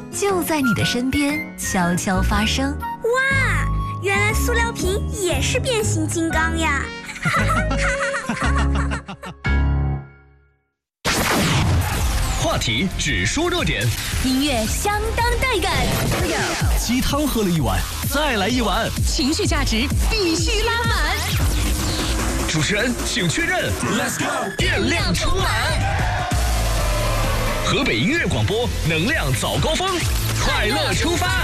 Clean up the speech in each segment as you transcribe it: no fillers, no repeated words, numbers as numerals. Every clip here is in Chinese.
就在你的身边悄悄发生。 哇，原来塑料瓶也是变形金刚呀！ 话题只说热点， 音乐相当带感， 鸡汤喝了一碗，再来一碗， 情绪价值必须拉满。 主持人请确认 ，Let's go， 电量充满。河北音乐广播，能量早高峰，快乐出发。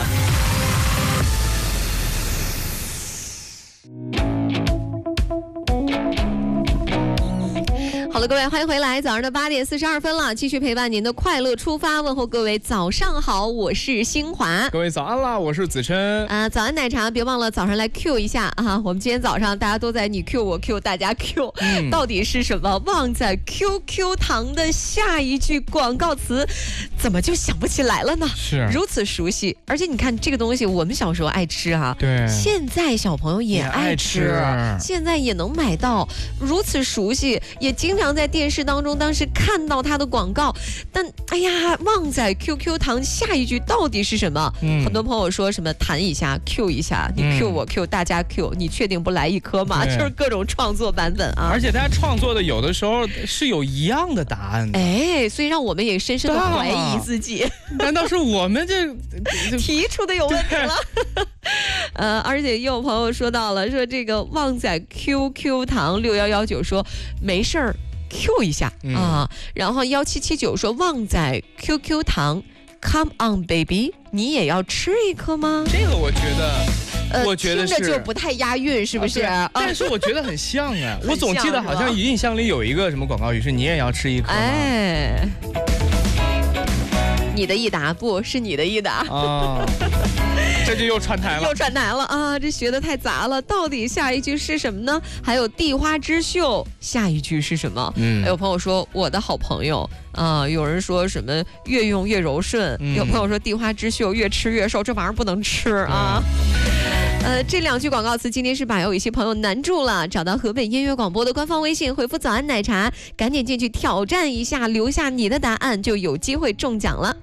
好了，各位，欢迎回来！早上的8点42分了，继续陪伴您的快乐出发，问候各位早上好，我是新华。 各位早安啦，我是子琛。 早安奶茶，别忘了早上来 Q 一下啊！我们今天早上大家都在你 Q 我 Q 大家 Q，到底是什么？旺仔 QQ 糖的下一句广告词，怎么就想不起来了呢？ 是如此熟悉，而且你看这个东西，我们小时候爱吃啊， 对， 现在小朋友也爱吃，现在也能买到，如此熟悉，也经常在电视当中当时看到它的广告，但哎呀，旺仔 QQ 糖下一句到底是什么？很多朋友说什么弹一下 Q 一下，你 Q 我 Q 大家 Q， 你确定不来一颗吗？就是各种创作版本啊。 而且大家创作的有的时候是有一样的答案的， 哎，所以让我们也深深的怀疑自己， 难道是我们这提出的有问题了？而且又有朋友说到了，说这个旺仔 QQ 糖6119说没事儿 Q 一下啊，然后1779说旺仔 QQ 糖 Come on baby， 你也要吃一颗吗？ 这个我觉得听着就不太押韵，是不是？ 但是我觉得很像啊，我总记得好像印象里有一个什么广告语是你也要吃一颗吗？ 哎，你的一答不是你的一答啊。这就又串台了啊！这学的太杂了，到底下一句是什么呢？还有地花之秀下一句是什么？还有朋友说我的好朋友啊，有人说什么越用越柔顺，有朋友说地花之秀越吃越瘦，这玩意儿不能吃啊。这两句广告词今天是把有一些朋友难住了，找到河北音乐广播的官方微信，回复早安奶茶，赶紧进去挑战一下，留下你的答案就有机会中奖了。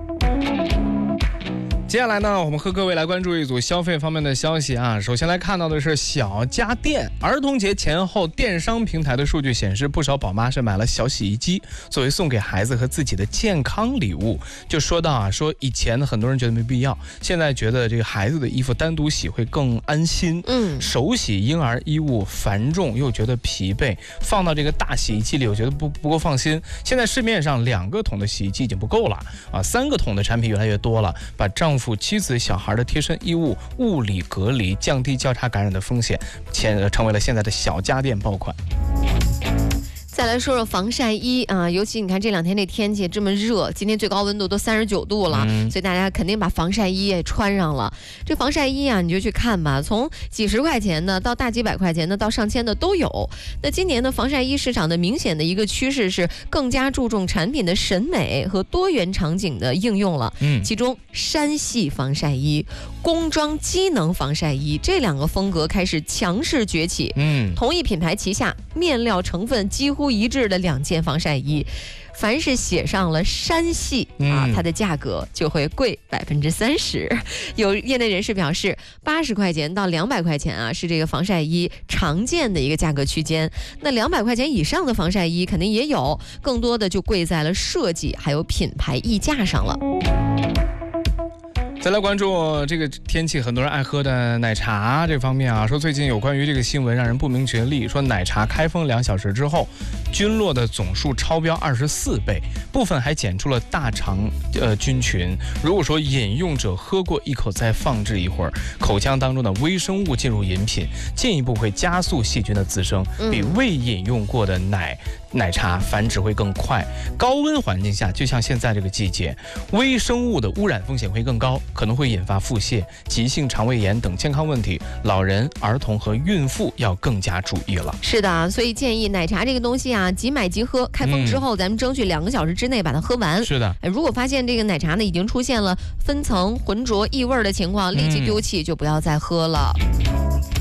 接下来呢，我们和各位来关注一组消费方面的消息啊。首先来看到的是小家电，儿童节前后，电商平台的数据显示，不少宝妈是买了小洗衣机，作为送给孩子和自己的健康礼物。就说到啊，说以前很多人觉得没必要，现在觉得这个孩子的衣服单独洗会更安心。手洗婴儿衣物繁重又觉得疲惫，放到这个大洗衣机里，我觉得不够放心。现在市面上2个桶的洗衣机已经不够了啊，3个桶的产品越来越多了，把丈夫、妻子、小孩的贴身衣物物理隔离，降低交叉感染的风险，成为了现在的小家电爆款。 再来说说防晒衣啊，尤其你看这2天这天气这么热，今天最高温度都39度了，所以大家肯定把防晒衣也穿上了。这防晒衣啊，你就去看吧，从几十块钱的到大几百块钱的到上千的都有。那今年的防晒衣市场的明显的一个趋势是更加注重产品的审美和多元场景的应用了。其中山系防晒衣、工装机能防晒衣这2个风格开始强势崛起。同一品牌旗下面料成分几乎一致的2件防晒衣，凡是写上了山系啊，它的价格就会贵30%。有业内人士表示，80块钱到200块钱啊，是这个防晒衣常见的一个价格区间。那200块钱以上的防晒衣肯定也有，更多的就贵在了设计还有品牌溢价上了。 再来关注这个天气很多人爱喝的奶茶这方面啊，说最近有关于这个新闻让人不明觉厉，说奶茶开封2小时之后，菌落的总数超标24倍，部分还检出了大肠菌群。如果说饮用者喝过一口再放置一会儿，口腔当中的微生物进入饮品，进一步会加速细菌的滋生，比未饮用过的奶茶繁殖会更快。高温环境下，就像现在这个季节，微生物的污染风险会更高，可能会引发腹泻、急性肠胃炎等健康问题，老人、儿童和孕妇要更加注意了。 是的，所以建议奶茶这个东西啊，即买即喝，开封之后咱们争取2个小时之内把它喝完。 是的， 如果发现这个奶茶呢已经出现了分层、浑浊、异味的情况，立即丢弃，就不要再喝了。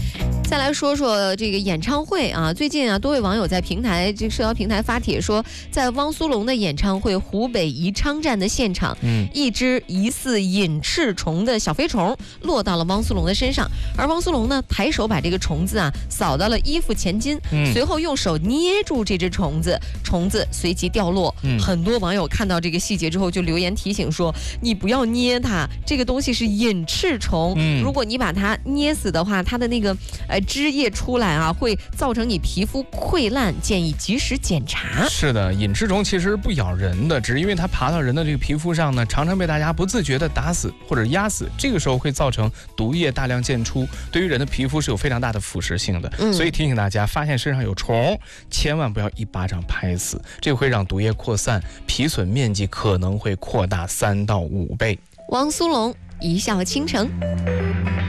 再来说说这个演唱会啊，最近啊，多位网友在这个社交平台发帖说，在汪苏泷的演唱会湖北宜昌站的现场，一只疑似隐翅虫的小飞虫落到了汪苏泷的身上，而汪苏泷呢，抬手把这个虫子啊扫到了衣服前襟，随后用手捏住这只虫子，虫子随即掉落。很多网友看到这个细节之后就留言提醒说，你不要捏它，这个东西是隐翅虫，如果你把它捏死的话，它的那个汁液出来啊，会造成你皮肤溃烂，建议及时检查。 是的，隐翅虫其实不咬人的，只是因为它爬到人的这个皮肤上呢，常常被大家不自觉的打死或者压死，这个时候会造成毒液大量溅出，对于人的皮肤是有非常大的腐蚀性的。所以提醒大家，发现身上有虫，千万不要一巴掌拍死，这会让毒液扩散，皮损面积可能会扩大3到5倍。 汪苏泷一笑倾城。